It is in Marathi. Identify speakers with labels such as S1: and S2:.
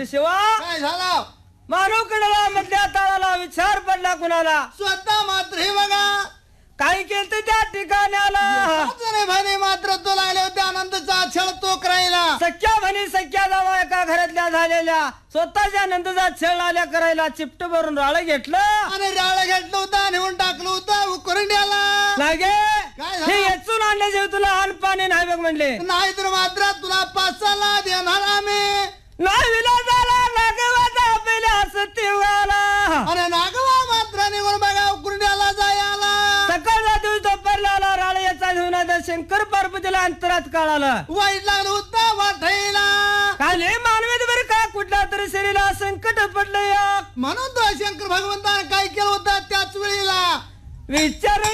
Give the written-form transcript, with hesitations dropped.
S1: शिवा
S2: काय झालं
S1: मानव कडला मधल्या ताळाला विचार पडला कुणाला
S2: स्वतः मात्र हे बघा
S1: काही केलं त्या ठिकाण्याला
S2: भाने मात्र तो लागले होते आनंदचा छळ तो करायला
S1: सख्या म्हणी सख्या जावा एका घरातल्या झालेल्या स्वतःच्या आनंदाचा छळ आल्या करायला चिपट भरून राळ घेतलं
S2: आणि राळ घेतलं होतं नेऊन टाकलं होतं उकरंड्याला
S1: लागे
S2: काय झालं?
S1: हे येचून आणल्याशिवाय तुला अन्न पाणी नाही बघ म्हणले
S2: नाही तर मात्र तुला पाचाला देणार आम्ही
S1: नाही विलासाला नागवाचा पहिल्या सत्यवाला
S2: अरे नागवा मात्र निघून बघा उकरंड्याला जायला
S1: सकाळचा दिवस दुपारला राळ याचा घेऊन शंकर पार्वतीला अंतरात काढाला
S2: वाईट लागलं होतं वाटायला
S1: काले मानवीत बरं का कुठल्या तरी शरीराला संकट पडलं या
S2: म्हणून तो शंकर भगवंताने काय केलं होतं त्याच वेळेला
S1: विचार